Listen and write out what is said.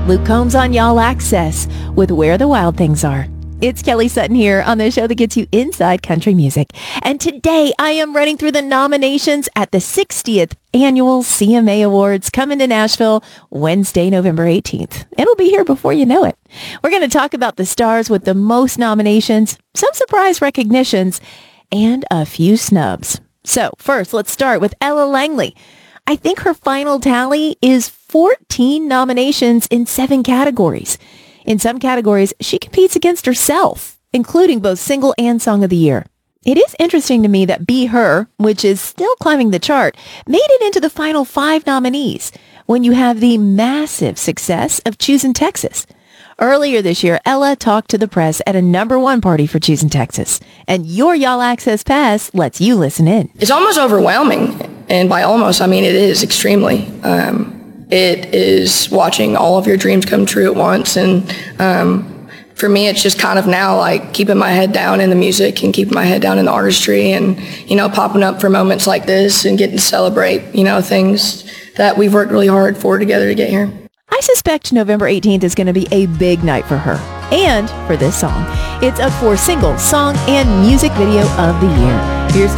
Luke Combs on Y'all Access with Where the Wild Things Are. It's Kelly Sutton here on the show that gets you inside country music. And today I am running through the nominations at the 60th Annual CMA Awards coming to Nashville Wednesday, November 18th. It'll be here before you know it. We're going to talk about the stars with the most nominations, some surprise recognitions, and a few snubs. So first, let's start with Ella Langley. I think her final tally is 14 nominations in 7 categories. In some categories, she competes against herself, including both single and song of the year. It is interesting to me that Be Her, which is still climbing the chart, made it into the final 5 nominees when you have the massive success of Choosin' Texas. Earlier this year, Ella talked to the press at a #1 party for Choosin' Texas, and your Y'all Access Pass lets you listen in. It's almost overwhelming, and by almost, I mean it is extremely. It is watching all of your dreams come true at once, and for me, it's just kind of now like keeping my head down in the music and keeping my head down in the artistry, and popping up for moments like this and getting to celebrate things that we've worked really hard for together to get here. I suspect November 18th is going to be a big night for her. And for this song, it's up for single, song, and music video of the year. Here's